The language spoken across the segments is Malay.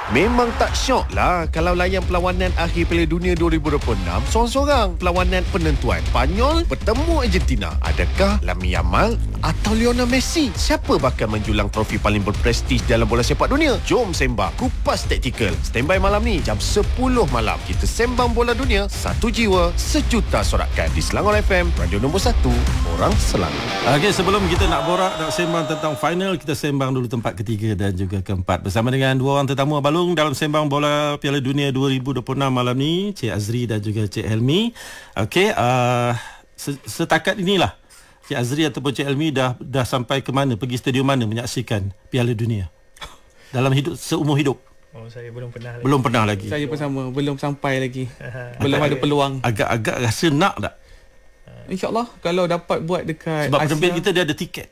Memang tak syok lah kalau layan perlawanan akhir Piala Dunia 2026 seorang-seorang. Perlawanan penentuan Spanyol bertemu Argentina. Adakah Lamine Yamal atau Lionel Messi? Siapa bakal menjulang trofi paling berprestij dalam bola sepak dunia? Jom sembang Kupas Taktikal. Standby malam ni jam 10 malam. Kita sembang bola dunia, satu jiwa, sejuta sorakan di Selangor FM, radio nombor 1, orang Selangor. Okey, sebelum kita nak borak, nak sembang tentang final, kita sembang dulu tempat ketiga dan juga keempat bersama dengan dua orang tetamu abang dalam sembang bola Piala Dunia 2026 malam ni, Cik Azri dan juga Cik Helmi. Okey, setakat inilah Cik Azri ataupun Cik Helmi dah sampai ke mana, pergi stadium mana menyaksikan Piala Dunia dalam hidup, seumur hidup? Oh, saya belum pernah lagi. Belum pernah lagi. Saya pun sama, belum sampai lagi. Belum ada peluang. Agak rasa nak tak? InsyaAllah kalau dapat buat dekat sebab Asia. penerbit kita dia ada tiket.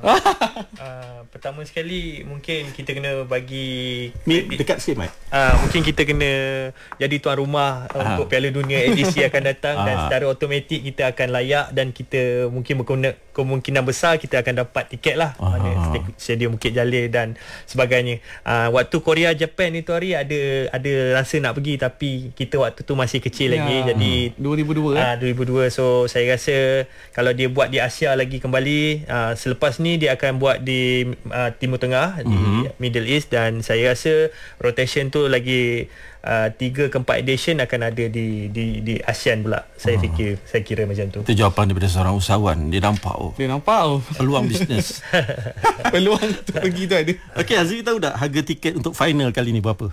Pertama sekali mungkin kita kena bagi dekat sikit Mike. Mungkin kita kena jadi tuan rumah untuk Piala Dunia edisi akan datang dan secara automatik kita akan layak dan kita mungkin kemungkinan besar kita akan dapat tiket lah. Mana stadium Bukit Jalil dan sebagainya. Waktu Korea Japan itu hari ada rasa nak pergi tapi kita waktu tu masih kecil lagi, jadi 2002 2002. So saya rasa kalau dia buat di Asia lagi kembali, selepas ni dia akan buat di Timur Tengah, di Middle East, dan saya rasa rotation tu lagi 3 ke 4 edition akan ada di ASEAN pula. Saya kira macam tu. Itu jawapan daripada seorang usahawan. Dia nampak peluang bisnes. Peluang untuk pergi tu ada. Okey, Azri tahu tak harga tiket untuk final kali ni berapa?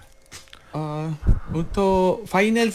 Untuk final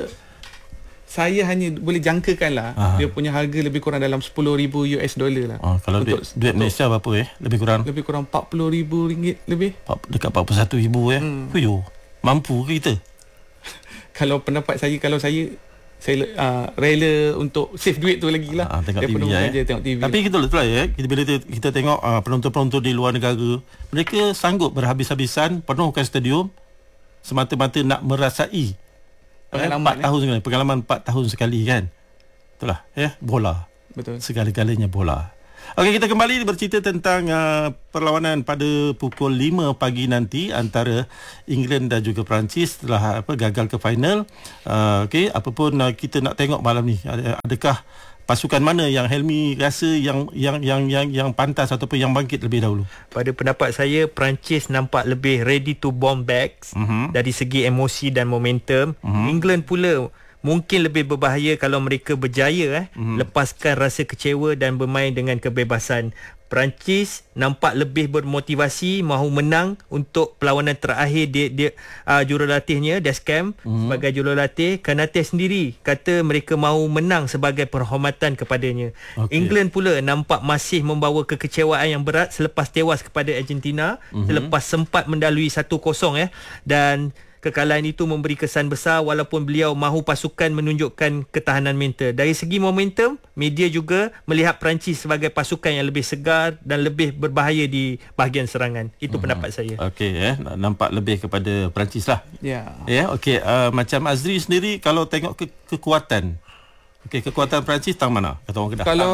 saya hanya boleh jangkakan lah. Dia punya harga lebih kurang dalam $10,000 lah. Kalau duit Malaysia berapa Lebih kurang RM40,000 lebih. Dekat RM41,000 Fuyo. Mampu ke kita? Kalau pendapat saya, saya rela untuk save duit tu lagi lah. Tengok TV je, tengok TV. Tapi kita betul lah bila kita tengok penonton-penonton di luar negara, mereka sanggup berhabis-habisan penuhkan stadium semata-mata nak merasai pengalaman 4 tahun sekali kan. Itulah bola. Betul. Segala-galanya bola. Okey, kita kembali bercerita tentang perlawanan pada pukul 5 pagi nanti antara England dan juga Perancis setelah gagal ke final. Okey, apapun kita nak tengok malam ni, adakah pasukan mana yang Helmi rasa yang pantas ataupun yang bangkit lebih dahulu? Pada pendapat saya, Perancis nampak lebih ready to bomb back dari segi emosi dan momentum. England pula mungkin lebih berbahaya kalau mereka berjaya lepaskan rasa kecewa dan bermain dengan kebebasan. Perancis nampak lebih bermotivasi mahu menang untuk perlawanan terakhir dia jurulatihnya Deschamps sebagai jurulatih. Kanate sendiri kata mereka mahu menang sebagai penghormatan kepadanya. England pula nampak masih membawa kekecewaan yang berat selepas tewas kepada Argentina, selepas sempat mendalui 1-0 dan kekalahan itu memberi kesan besar walaupun beliau mahu pasukan menunjukkan ketahanan mental. Dari segi momentum, media juga melihat Perancis sebagai pasukan yang lebih segar dan lebih berbahaya di bahagian serangan. Itu pendapat saya. Okey, nampak lebih kepada Perancis lah. Okey, macam Azri sendiri kalau tengok kekuatan. Okey, kekuatan Perancis tang mana? Kata orang Kedah. Kalau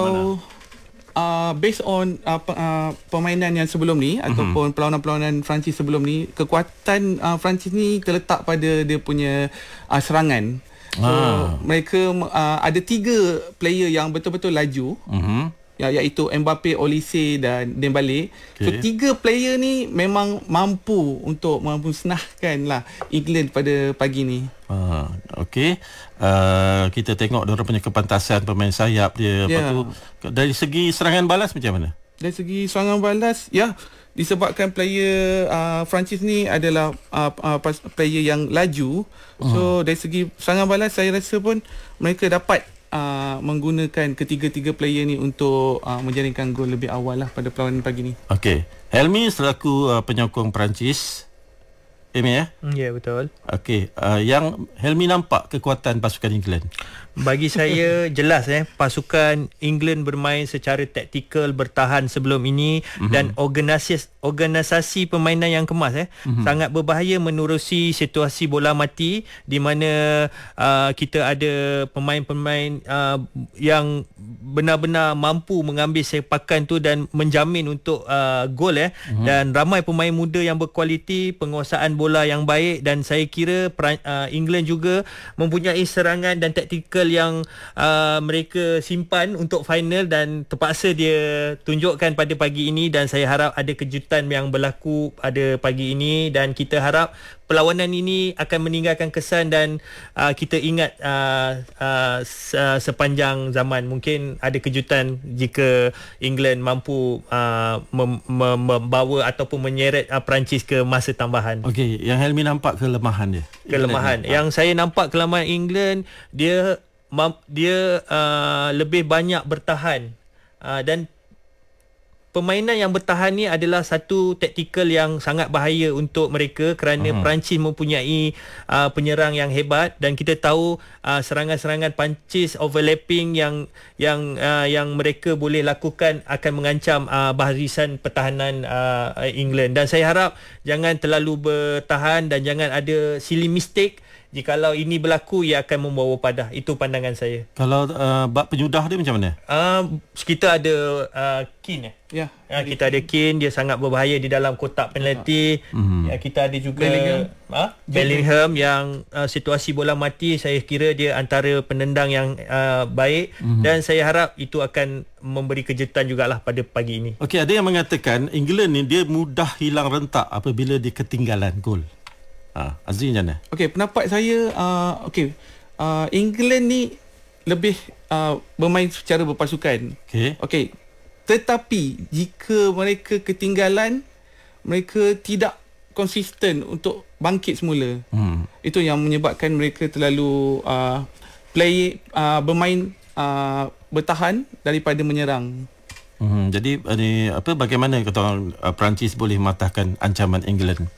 based on permainan yang sebelum ni ataupun perlawanan-perlawanan Perancis sebelum ni, kekuatan Perancis ni terletak pada dia punya serangan. So mereka ada 3 player yang betul-betul laju. Iaitu Mbappe, Olise dan Dembele. So 3 player ni memang mampu untuk memusnahkan lah England pada pagi ni. Okey, kita tengok diorang punya kepantasan pemain sayap dia. Lepas tu dari segi serangan balas macam mana? Dari segi serangan balas, disebabkan player Perancis ni adalah player yang laju. So dari segi serangan balas, saya rasa pun mereka dapat menggunakan ketiga-tiga player ni untuk menjaringkan gol lebih awal lah pada perlawanan pagi ni. Okey, Helmi selaku penyokong Perancis, Helmi Ya, betul. Okey, yang Helmi nampak kekuatan pasukan England. Bagi saya jelas pasukan England bermain secara taktikal, bertahan sebelum ini dan organisasi permainan yang kemas sangat berbahaya menerusi situasi bola mati di mana kita ada pemain-pemain yang benar-benar mampu mengambil sepakan tu dan menjamin untuk gol dan ramai pemain muda yang berkualiti, penguasaan bola bola yang baik, dan saya kira England juga mempunyai serangan dan taktikal yang mereka simpan untuk final, dan terpaksa dia tunjukkan pada pagi ini, dan saya harap ada kejutan yang berlaku pada pagi ini, dan kita harap perlawanan ini akan meninggalkan kesan dan kita ingat sepanjang zaman. Mungkin ada kejutan jika England mampu membawa ataupun menyeret Perancis ke masa tambahan. Okey, yang Helmi nampak kelemahan dia. Kelemahan. Yang saya nampak kelemahan England, dia lebih banyak bertahan, dan permainan yang bertahan ni adalah satu taktikal yang sangat bahaya untuk mereka, kerana Perancis mempunyai penyerang yang hebat, dan kita tahu serangan-serangan Perancis overlapping yang mereka boleh lakukan akan mengancam barisan pertahanan England. Dan saya harap jangan terlalu bertahan dan jangan ada silly mistake. Jikalau ini berlaku, ia akan membawa padah. Itu pandangan saya. Kalau bab penyudah dia macam mana? Kita ada Keane. Ya. Kita ada Keane, dia sangat berbahaya di dalam kotak penalti. Kita ada juga Bellingham yang situasi bola mati, saya kira dia antara penendang yang baik, dan saya harap itu akan memberi kejutan jugalah pada pagi ini. Okey, ada yang mengatakan England ni dia mudah hilang rentak apabila dia ketinggalan gol. Azri macam mana? Okey, pendapat saya England ni lebih bermain secara berpasukan. Okey. Tetapi jika mereka ketinggalan, mereka tidak konsisten untuk bangkit semula. Itu yang menyebabkan mereka terlalu bermain bertahan daripada menyerang. Jadi bagaimana kata orang Perancis boleh mematahkan ancaman England?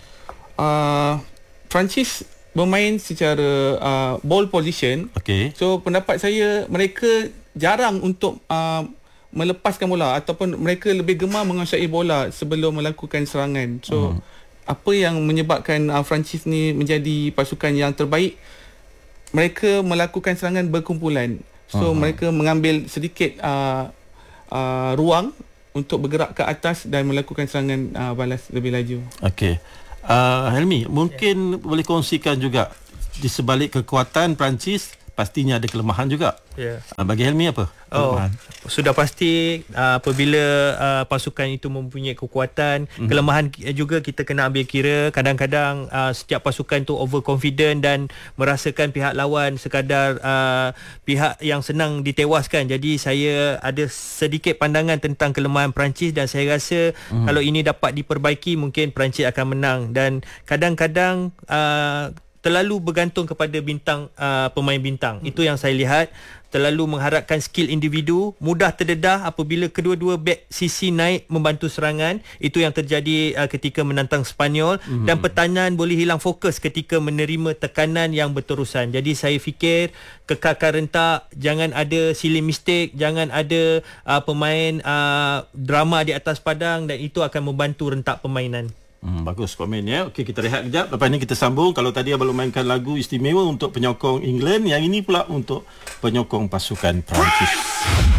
Perancis bermain secara ball position. So pendapat saya, mereka jarang untuk melepaskan bola, ataupun mereka lebih gemar menguasai bola sebelum melakukan serangan. So apa yang menyebabkan Perancis ni menjadi pasukan yang terbaik, mereka melakukan serangan berkumpulan. So mereka mengambil sedikit ruang untuk bergerak ke atas dan melakukan serangan balas lebih laju. Okey. Helmi, mungkin boleh kongsikan juga di sebalik kekuatan Perancis pastinya ada kelemahan juga. Bagi Helmi apa kelemahan? Sudah pasti apabila pasukan itu mempunyai kekuatan, kelemahan juga kita kena ambil kira. Kadang-kadang setiap pasukan tu overconfident dan merasakan pihak lawan sekadar pihak yang senang ditewaskan. Jadi saya ada sedikit pandangan tentang kelemahan Perancis, dan saya rasa kalau ini dapat diperbaiki, mungkin Perancis akan menang. Dan kadang-kadang terlalu bergantung kepada bintang pemain bintang. Itu yang saya lihat. Terlalu mengharapkan skill individu, mudah terdedah apabila kedua-dua back sisi naik membantu serangan. Itu yang terjadi ketika menantang Sepanyol, dan pertahanan boleh hilang fokus ketika menerima tekanan yang berterusan. Jadi saya fikir kekalkan rentak, jangan ada silly mistake, jangan ada pemain drama di atas padang, dan itu akan membantu rentak permainan. Bagus komennya. Okey, kita rehat kejap. Lepas ni kita sambung. Kalau tadi abang mainkan lagu istimewa untuk penyokong England, yang ini pula untuk penyokong pasukan Perancis.